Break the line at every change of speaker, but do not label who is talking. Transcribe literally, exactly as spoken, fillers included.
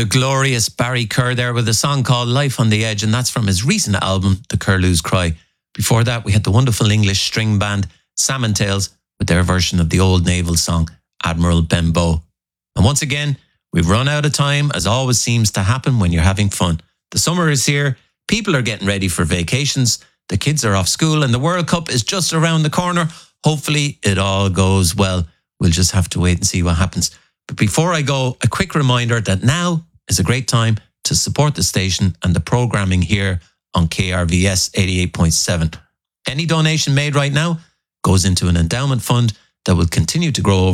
The glorious Barry Kerr there with a song called Life on the Edge, and that's from his recent album, The Curlew's Cry. Before that, we had the wonderful English string band Salmon Tales with their version of the old naval song, Admiral Benbow. And once again, we've run out of time, as always seems to happen when you're having fun. The summer is here, people are getting ready for vacations, the kids are off school, and the World Cup is just around the corner. Hopefully it all goes well. We'll just have to wait and see what happens. But before I go, a quick reminder that now is a great time to support the station and the programming here on K R V S eighty-eight point seven. Any donation made right now goes into an endowment fund that will continue to grow over